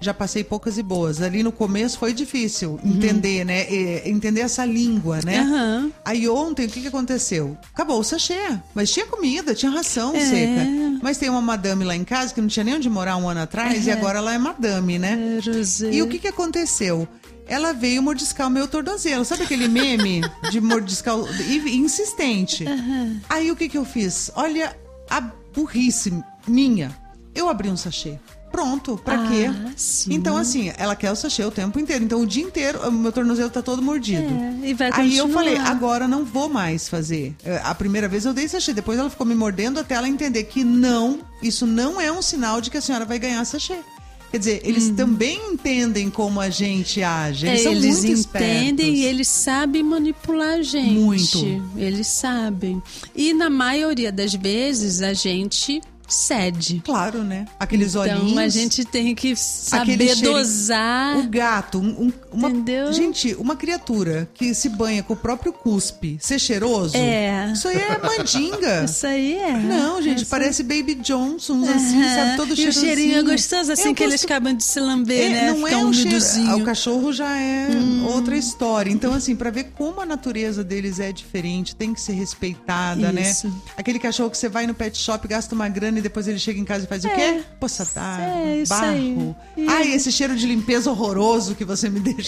já passei poucas e boas. Ali no começo foi difícil entender, né? Entender essa língua, né? Uhum. Aí ontem, o que aconteceu? Acabou o sachê. Mas tinha comida, tinha ração seca. Mas tem uma madame lá em casa que não tinha nem onde morar um ano atrás e agora ela é madame, né? E o que aconteceu? Ela veio mordiscar o meu tornozelo. Sabe aquele meme de mordiscar insistente? Aí o que eu fiz? Olha a burrice minha. Eu abri um sachê. Pronto, pra quê? Sim. Então, assim, ela quer o sachê o tempo inteiro. Então, o dia inteiro, o meu tornozelo tá todo mordido. E vai Aí eu continuar. falei, agora não vou mais fazer. A primeira vez eu dei sachê, depois ela ficou me mordendo até ela entender que não, isso não é um sinal de que a senhora vai ganhar sachê. Quer dizer, eles também entendem como a gente age. Eles são muito espertos. Eles entendem e eles sabem manipular a gente. Muito. Eles sabem. E na maioria das vezes a gente cede. Claro, né? Aqueles Então olhinhos. a gente tem que saber aquele cheirinho. dosar. O gato, Entendeu? Gente, uma criatura que se banha com o próprio cuspe, ser cheiroso, isso aí é mandinga. Isso aí é. Não, gente, parece Baby Johnsons, assim, sabe, todo E o cheirosinho. cheirinho é gostoso, assim, que eles acabam de se lamber, né? Não Fica é um cheiro. umidozinho. O cachorro já é outra história. Então, assim, pra ver como a natureza deles é diferente, tem que ser respeitada, Isso. né? Aquele cachorro que você vai no pet shop, gasta uma grana e depois ele chega em casa e faz o quê? Poça d'água, isso barro. aí. Ai, esse cheiro de limpeza horroroso que você me deixou.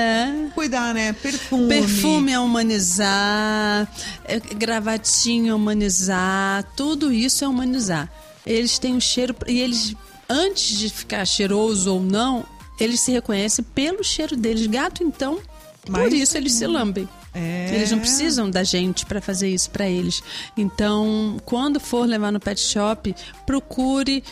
Cuidar, né? Perfume. Perfume é humanizar, gravatinho é humanizar, tudo isso é humanizar. Eles têm um cheiro, e eles, antes de ficar cheiroso ou não, eles se reconhecem pelo cheiro deles. Gato, então, por isso eles se lambem. Eles não precisam da gente para fazer isso para eles. Então, quando for levar no pet shop, procure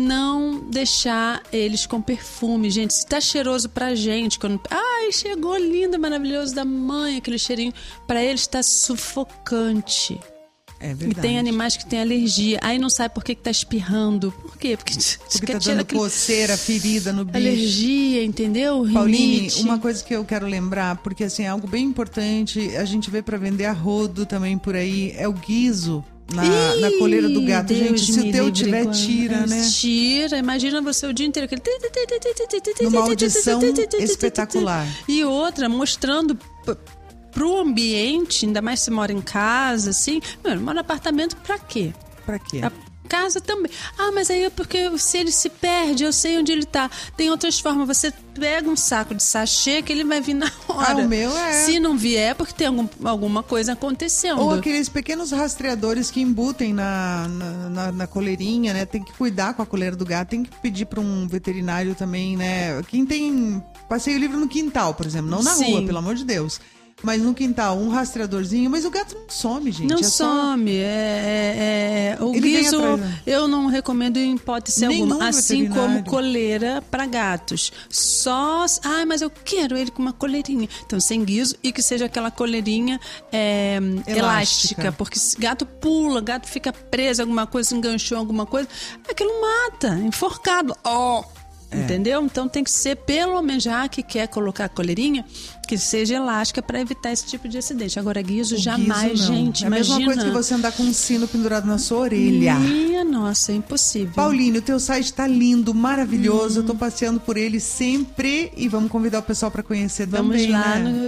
não deixar eles com perfume. Gente, se tá cheiroso pra gente, quando chegou lindo, maravilhoso da mãe, aquele cheirinho, para eles tá sufocante. É verdade. E tem animais que têm alergia. Aí não sabe por que tá espirrando. Por quê? Porque tá dando coceira, ferida no bicho. Alergia, entendeu? Pauline, Rinite. uma coisa que eu quero lembrar, porque assim, é algo bem importante, a gente vê pra vender a rodo também por aí, é o guiso na coleira do gato. Deus, gente, se o teu tiver, tira, né? Tira, imagina você o dia inteiro. Aquele... Numa audição espetacular. E outra, mostrando pro ambiente, ainda mais se mora em casa, assim. Mora no apartamento pra quê? Pra quê? A casa também. Mas aí é porque se ele se perde, eu sei onde ele tá. Tem outras formas. Você pega um saco de sachê que ele vai vir na hora. O meu é. Se não vier, é porque tem alguma coisa acontecendo. Ou aqueles pequenos rastreadores que embutem na coleirinha, né? Tem que cuidar com a coleira do gato. Tem que pedir pra um veterinário também, né? Quem tem passeio livre no quintal, por exemplo. Não na rua, pelo amor de Deus. Mas no quintal, um rastreadorzinho. Mas o gato não some, gente. Não some. O guiso eu não recomendo em hipótese alguma. Assim como coleira para gatos. Mas eu quero ele com uma coleirinha. Então, sem guiso e que seja aquela coleirinha elástica. Porque se gato pula, gato fica preso, alguma coisa, se enganchou alguma coisa, aquilo mata, enforcado. Entendeu? Então tem que ser, pelo menos, já que quer colocar a coleirinha, que seja elástica para evitar esse tipo de acidente. Agora, guiso, jamais, guiso, gente. É a mesma coisa que você andar com um sino pendurado na sua orelha. Minha nossa, é impossível. Pauline, o teu site tá lindo, maravilhoso. Eu tô passeando por ele sempre e vamos convidar o pessoal para conhecer também. Vamos lá no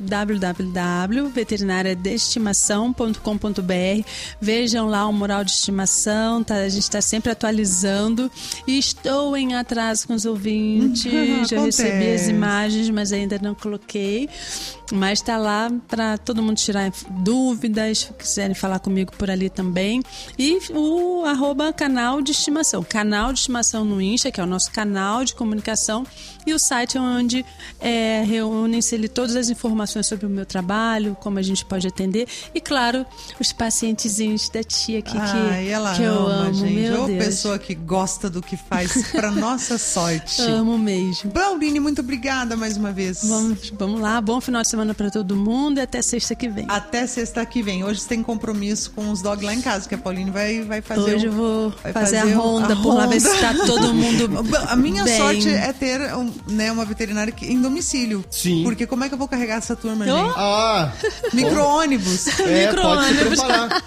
www.veterinariadestimação.com.br. Vejam lá o mural de estimação, tá? A gente está sempre atualizando. E estou em atraso com os ouvintes. Já recebi as imagens, mas ainda não coloquei. Mas tá lá para todo mundo tirar dúvidas, se quiserem falar comigo por ali também. E o @canal de estimação. Canal de estimação no Insta, que é o nosso canal de comunicação. E o site é onde reúnem-se ali todas as informações sobre o meu trabalho, como a gente pode atender. E, claro, os pacientezinhos da tia aqui que eu amo, gente. meu Deus. Pessoa que gosta do que faz, para nossa sorte. Amo mesmo. Pauline, muito obrigada mais uma vez. Vamos lá, bom final de semana para todo mundo e até sexta que vem. Até sexta que vem. Hoje você tem compromisso com os dogs lá em casa, que a Pauline vai fazer. Hoje eu vou fazer a ronda por lá, ver se tá todo mundo A minha bem. sorte é ter uma veterinária em domicílio. Sim. Porque como é que eu vou carregar essa turma, gente? Micro-ônibus. Pode se preparar.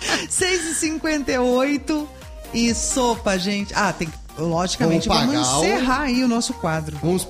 6h58 e sopa, gente. Tem que, logicamente, vamos encerrar aí o nosso quadro. Vamos